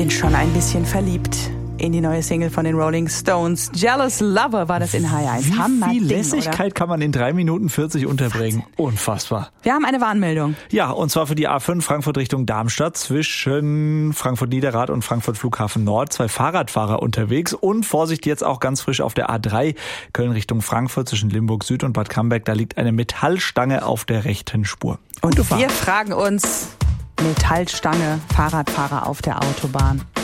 bin schon ein bisschen verliebt in die neue Single von den Rolling Stones. Jealous Lover war das in HR1. Wie viel Lässigkeit kann man in 3 Minuten 40 unterbringen? Unfassbar. Wir haben eine Warnmeldung. Ja, und zwar für die A5 Frankfurt Richtung Darmstadt zwischen Frankfurt-Niederrad und Frankfurt Flughafen Nord. 2 Fahrradfahrer unterwegs und Vorsicht jetzt auch ganz frisch auf der A3 Köln Richtung Frankfurt zwischen Limburg Süd und Bad Camberg. Da liegt eine Metallstange auf der rechten Spur. Und wir fragen uns, Metallstange, Fahrradfahrer auf der Autobahn.